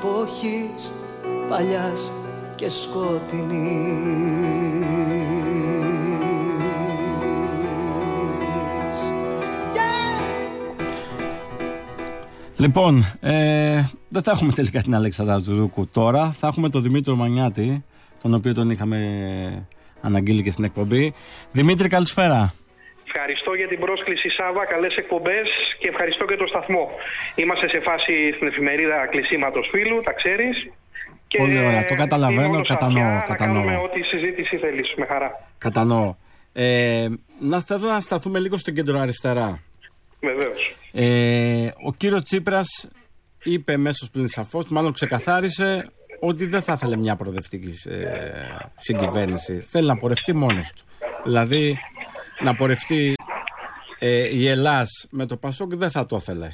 εποχής παλιάς και σκοτεινής. Λοιπόν, δεν θα έχουμε τελικά την Αλέξανδρα Τζουρούκου τώρα. Θα έχουμε τον Δημήτριο Μανιάτη, τον οποίο τον είχαμε αναγγείλει και στην εκπομπή. Δημήτρη, καλησπέρα. Ευχαριστώ για την πρόσκληση, Σάβα. Καλές εκπομπές και ευχαριστώ και το σταθμό. Είμαστε σε φάση στην εφημερίδα κλεισίματος φίλου, τα ξέρεις. Και πολύ ωραία, το καταλαβαίνω, κατανοώ. Να κάνουμε ό,τι συζήτηση θέλεις, με χαρά. Κατανοώ. Θέλω να σταθούμε λίγο στο κέντρο αριστερά. Βεβαίως. Ο κύριος Τσίπρας είπε μέσω πλην σαφώς, μάλλον ξεκαθάρισε ότι δεν θα ήθελε μια προοδευτική συγκυβέρνηση. Θέλει να πορευτεί μόνος του. Δηλαδή να πορευτεί η Ελλάς με το Πασόκ δεν θα το ήθελε.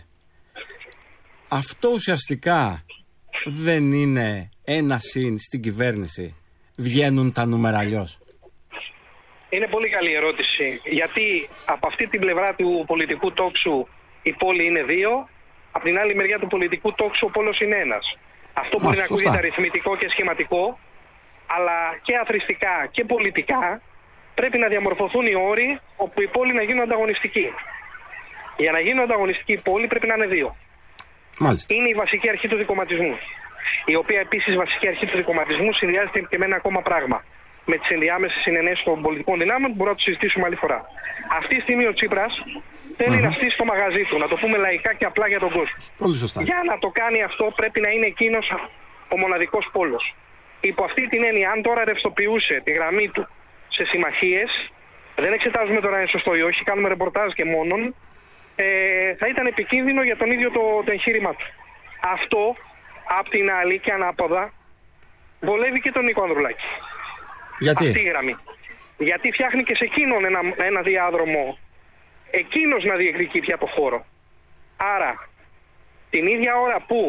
Αυτό ουσιαστικά δεν είναι ένα συν στην κυβέρνηση? Βγαίνουν τα νούμερα αλλιώς? Είναι πολύ καλή ερώτηση. Γιατί από αυτή την πλευρά του πολιτικού τόξου η πόλη είναι δύο, από την άλλη μεριά του πολιτικού τόξου ο πόλος είναι ένας. Αυτό μπορεί να ακούγεται αριθμητικό και σχηματικό, αλλά και αθροιστικά και πολιτικά πρέπει να διαμορφωθούν οι όροι όπου η πόλη να γίνουν ανταγωνιστική. Για να γίνουν ανταγωνιστική η πόλη πρέπει να είναι δύο. Μάλιστα. Είναι η βασική αρχή του δικομματισμού. Η οποία επίσης βασική αρχή του δικομματισμού συνδυάζεται και με ένα ακόμα πράγμα. Με τις ενδιάμεσες συνενέσεις των πολιτικών δυνάμεων που μπορούμε να το συζητήσουμε άλλη φορά. Αυτή τη στιγμή ο Τσίπρας θέλει να στήσει το μαγαζί του, να το πούμε λαϊκά και απλά για τον κόσμο. Πολύ σωστά. Για να το κάνει αυτό πρέπει να είναι εκείνος ο μοναδικός πόλος. Υπό αυτή την έννοια, αν τώρα ρευστοποιούσε τη γραμμή του σε συμμαχίες, δεν εξετάζουμε τώρα αν είναι σωστό ή όχι, κάνουμε ρεπορτάζ και μόνον, θα ήταν επικίνδυνο για τον ίδιο το εγχείρημά του. Αυτό, απ' την άλλη και ανάποδα, βολεύει και τον Νίκο Ανδρουλάκη. Γιατί? Αυτή η γραμμή. Γιατί φτιάχνει και σε εκείνον ένα διάδρομο, εκείνος να διεκδικεί πια το χώρο. Άρα, την ίδια ώρα που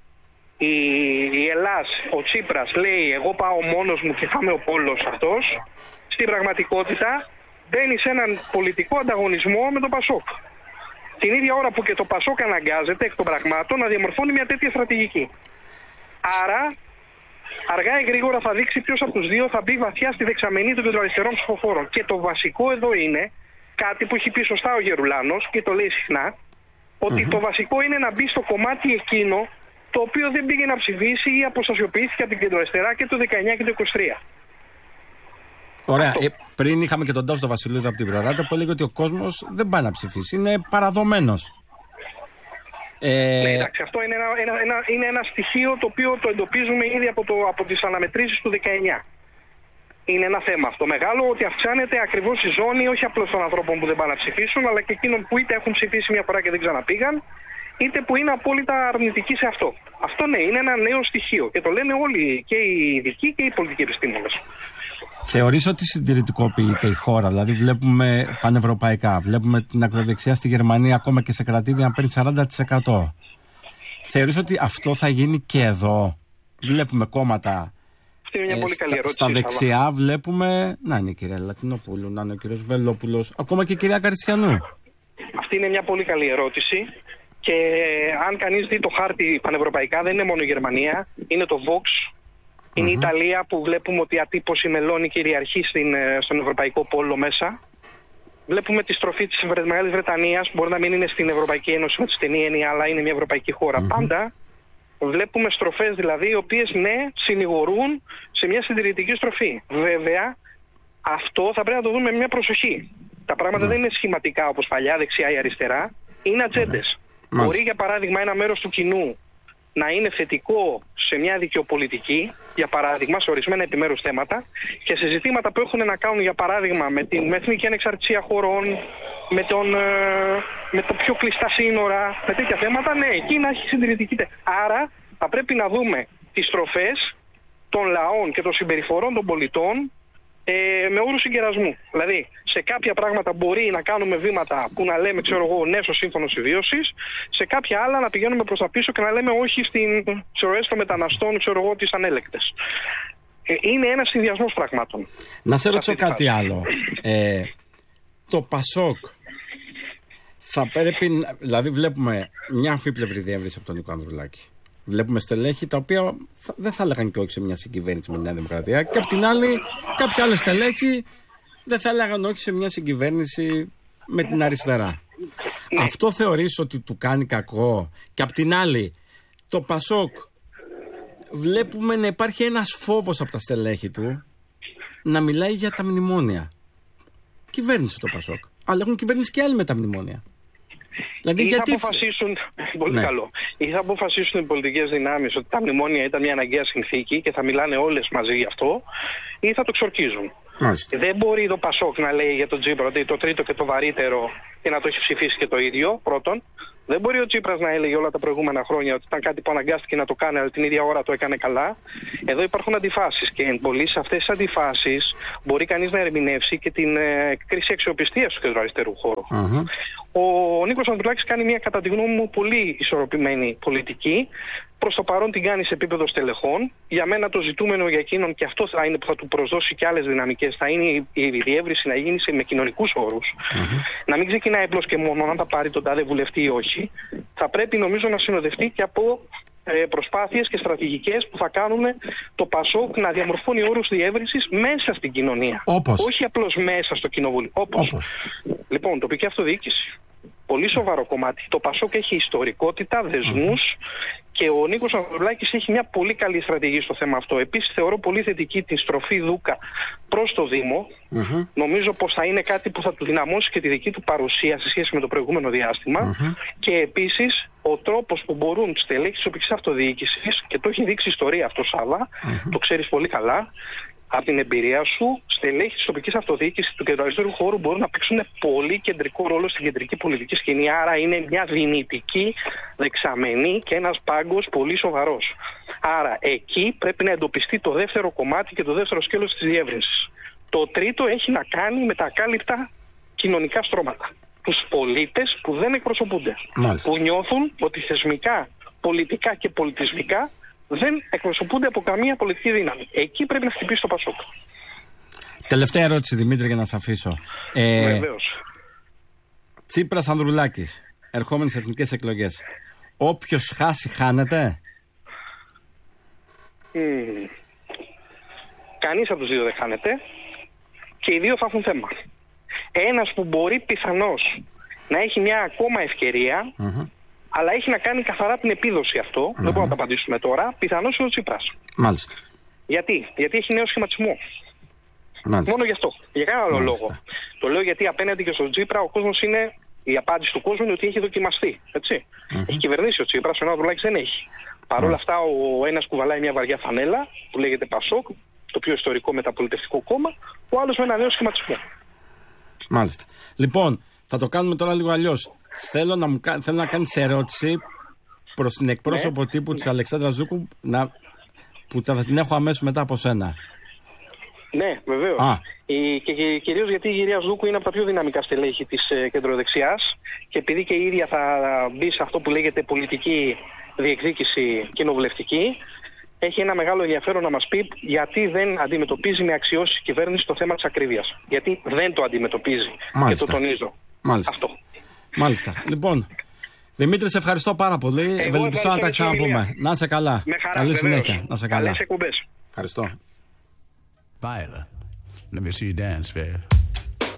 η Ελλάς, ο Τσίπρας λέει εγώ πάω μόνος μου και θα είμαι ο πόλος αυτός, στην πραγματικότητα μπαίνει σε έναν πολιτικό ανταγωνισμό με το Πασόκ. Την ίδια ώρα που και το Πασόκ αναγκάζεται εκ των πραγμάτων να διαμορφώνει μια τέτοια στρατηγική. Άρα, αργά ή γρήγορα θα δείξει ποιος από τους δύο θα μπει βαθιά στη δεξαμενή των κεντροαριστερών ψηφοφόρων. Και το βασικό εδώ είναι κάτι που έχει πει σωστά ο Γερουλάνος και το λέει συχνά, ότι το βασικό είναι να μπει στο κομμάτι εκείνο το οποίο δεν πήγε να ψηφίσει ή αποστασιοποιήθηκε από την κεντροαριστερά και το 19 και το 23. Ωραία. Πριν είχαμε και τον Τάσο Βασιλίδη από την Προράτα που έλεγε ότι ο κόσμος δεν πάει να ψηφίσει. Είναι παραδομένος. Ναι, εντάξει, αυτό είναι ένα στοιχείο το οποίο το εντοπίζουμε ήδη από τις αναμετρήσεις του 19. Είναι ένα θέμα αυτό μεγάλο, ότι αυξάνεται ακριβώς η ζώνη όχι απλώς των ανθρώπων που δεν πάνε να ψηφίσουν, αλλά και εκείνων που είτε έχουν ψηφίσει μια φορά και δεν ξαναπήγαν, είτε που είναι απόλυτα αρνητικοί σε αυτό. Αυτό ναι, είναι ένα νέο στοιχείο και το λένε όλοι, και οι ειδικοί και οι πολιτικοί επιστήμονες. Θεωρείς ότι συντηρητικοποιείται η χώρα? Δηλαδή βλέπουμε πανευρωπαϊκά, βλέπουμε την ακροδεξιά στη Γερμανία ακόμα και σε κρατήδια να παίρνει 40%. Θεωρείς ότι αυτό θα γίνει και εδώ? Βλέπουμε κόμματα στα δεξιά, βλέπουμε να είναι η κυρία Λατινοπούλου, να είναι ο κύριος Βελόπουλος, ακόμα και η κυρία Καριστιανού. Αυτή είναι μια πολύ καλή ερώτηση και αν κανείς δει το χάρτη πανευρωπαϊκά δεν είναι μόνο η Γερμανία, είναι το Vox. Είναι η Ιταλία που βλέπουμε ότι η ατύπωση μελώνει κυριαρχεί στον ευρωπαϊκό πόλο μέσα. Βλέπουμε τη στροφή της Μεγάλης Βρετανίας, που μπορεί να μην είναι στην Ευρωπαϊκή Ένωση με τη στενή έννοια, αλλά είναι μια ευρωπαϊκή χώρα πάντα. Βλέπουμε στροφές δηλαδή, οι οποίες ναι, συνηγορούν σε μια συντηρητική στροφή. Βέβαια, αυτό θα πρέπει να το δούμε με μια προσοχή. Τα πράγματα δεν είναι σχηματικά όπως παλιά, δεξιά ή αριστερά. Είναι ατζέντες. Μπορεί για παράδειγμα ένα μέρος του κοινού να είναι θετικό σε μια δικαιοπολιτική, για παράδειγμα, σε ορισμένα επιμέρους θέματα και σε ζητήματα που έχουν να κάνουν, για παράδειγμα, με την εθνική ανεξαρτησία χωρών, με το πιο κλειστά σύνορα, με τέτοια θέματα, ναι, εκεί να έχει συντηρητική. Άρα θα πρέπει να δούμε τις στροφές των λαών και των συμπεριφορών των πολιτών με όρους συγκερασμού. Δηλαδή, σε κάποια πράγματα μπορεί να κάνουμε βήματα που να λέμε, ξέρω εγώ, ναι στο σύμφωνο συμβίωσης, σε κάποια άλλα να πηγαίνουμε προς τα πίσω και να λέμε όχι στις ροές των μεταναστών, ξέρω εγώ, τις ανέλεκτες. Είναι ένας συνδυασμός πραγμάτων. Να σε ρωτήσω κάτι άλλο. Το Πασόκ θα πρέπει, δηλαδή βλέπουμε μια αμφίπλευρη διεύρυνση από τον Νίκο Ανδρουλάκη. Βλέπουμε στελέχη τα οποία δεν θα έλεγαν και όχι σε μια συγκυβέρνηση με τη Νέα Δημοκρατία. Και απ' την άλλη, κάποια άλλα στελέχη δεν θα έλεγαν όχι σε μια συγκυβέρνηση με την αριστερά. Αυτό θεωρείς ότι του κάνει κακό? Και απ' την άλλη, το Πασόκ βλέπουμε να υπάρχει ένας φόβος από τα στελέχη του να μιλάει για τα μνημόνια. Κυβέρνησε το Πασόκ, αλλά έχουν κυβέρνηση και άλλοι με τα μνημόνια. Δηλαδή, ή γιατί... θα αποφασίσουν, πολύ καλό, ή θα αποφασίσουν οι πολιτικές δυνάμεις ότι τα μνημόνια ήταν μια αναγκαία συνθήκη και θα μιλάνε όλες μαζί γι' αυτό, ή θα το ξορκίζουν. Δεν μπορεί το Πασόκ να λέει για τον Τσίπρα ότι το τρίτο και το βαρύτερο και να το έχει ψηφίσει και το ίδιο, πρώτον. Δεν μπορεί ο Τσίπρας να έλεγε όλα τα προηγούμενα χρόνια ότι ήταν κάτι που αναγκάστηκε να το κάνει, αλλά την ίδια ώρα το έκανε καλά. Εδώ υπάρχουν αντιφάσεις και εν πολλής σε αυτές τις αντιφάσεις μπορεί κανείς να ερμηνεύσει και την κρίση αξιοπιστίας του κεντροαριστερού χώρου. Ο Νίκος Ανδρουλάκης κάνει μια, κατά τη γνώμη μου, πολύ ισορροπημένη πολιτική. Προς το παρόν την κάνει σε επίπεδο στελεχών. Για μένα το ζητούμενο για εκείνον, και αυτό θα είναι που θα του προσδώσει και άλλες δυναμικές, θα είναι η διεύρυνση να γίνει με κοινωνικούς όρους. Να μην ξεκινάει απλώς και μόνο αν θα πάρει τον τάδε βουλευτή ή όχι. Θα πρέπει, νομίζω, να συνοδευτεί και από προσπάθειες και στρατηγικές που θα κάνουν το Πασόκ να διαμορφώνει όρους διεύρυνσης μέσα στην κοινωνία. Όπως? Όχι απλώς μέσα στο κοινοβούλιο. Όπως? Λοιπόν, τοπική αυτοδιοίκηση. Πολύ σοβαρό κομμάτι. Το Πασόκ έχει ιστορικότητα, δεσμούς και ο Νίκος Ανδρουλάκης έχει μια πολύ καλή στρατηγική στο θέμα αυτό. Επίσης, θεωρώ πολύ θετική την στροφή Δούκα προς το Δήμο. Νομίζω πως θα είναι κάτι που θα του δυναμώσει και τη δική του παρουσία σε σχέση με το προηγούμενο διάστημα. Και επίσης, ο τρόπος που μπορούν στελέχη της τοπικής αυτοδιοίκησης, και το έχει δείξει η ιστορία αυτό, Σάβα, το ξέρεις πολύ καλά, από την εμπειρία σου, στελέχη της τοπικής αυτοδιοίκησης του κεντροαριστερού χώρου μπορούν να παίξουν πολύ κεντρικό ρόλο στην κεντρική πολιτική σκηνή. Άρα είναι μια δυνητική δεξαμενή και ένας πάγκος πολύ σοβαρός. Άρα εκεί πρέπει να εντοπιστεί το δεύτερο κομμάτι και το δεύτερο σκέλος της διεύρυνσης. Το τρίτο έχει να κάνει με τα ακάλυπτα κοινωνικά στρώματα. Τους πολίτες που δεν εκπροσωπούνται. Που νιώθουν ότι θεσμικά, πολιτικά και πολιτισμικά δεν εκπροσωπούνται από καμία πολιτική δύναμη. Εκεί πρέπει να χτυπήσει το Πασόκ. Τελευταία ερώτηση, Δημήτρη, για να σε αφήσω. Βεβαίως. Τσίπρας Ανδρουλάκης, ερχόμενες εθνικές εκλογές. Όποιος χάσει, χάνεται? Κανείς από τους δύο δεν χάνεται και οι δύο θα έχουν θέμα. Ένας που μπορεί πιθανώς να έχει μια ακόμα ευκαιρία, αλλά έχει να κάνει καθαρά την επίδοση αυτό, δεν μπορούμε να το απαντήσουμε τώρα, πιθανώς είναι ο Τσίπρας. Μάλιστα. Γιατί έχει νέο σχηματισμό. Μάλιστα. Μόνο γι' αυτό. Για κανένα άλλο λόγο. Το λέω γιατί απέναντι και στον Τσίπρα ο κόσμος είναι, η απάντηση του κόσμου είναι ότι έχει δοκιμαστεί. Έτσι. Έχει κυβερνήσει ο Τσίπρας, ο Ανδρουλάκης δεν έχει. Παρ' όλα αυτά, ο ένας κουβαλάει μια βαριά φανέλα που λέγεται Πασόκ, το πιο ιστορικό μεταπολιτευτικό κόμμα, ο άλλος με ένα νέο σχηματισμό. Μάλιστα. Λοιπόν, θα το κάνουμε τώρα λίγο αλλιώς. Θέλω να κάνεις ερώτηση προς την εκπρόσωπο τύπου της Αλεξάνδρας Δούκου, που θα την έχω αμέσως μετά από σένα. Ναι, βεβαίως. Και κυρίως γιατί η κυρία Ζούκου είναι από τα πιο δυναμικά στελέχη της κεντροδεξιάς και επειδή και η ίδια θα μπει σε αυτό που λέγεται πολιτική διεκδίκηση κοινοβουλευτική, έχει ένα μεγάλο ενδιαφέρον να μας πει γιατί δεν αντιμετωπίζει με αξιώσεις η κυβέρνηση το θέμα της ακρίβειας. Γιατί δεν το αντιμετωπίζει. Μάλιστα. Και το τονίζω. Μάλιστα. Αυτό. Μάλιστα. Λοιπόν, Δημήτρη, σε ευχαριστώ πάρα πολύ. Ευελπιστώ να τα ξαναπούμε. Να είσαι καλά. Καλή συνέχεια. Να είσαι καλά. Καλές εκπομπές. Ευχαριστώ. Viola, let me see you dance, babe.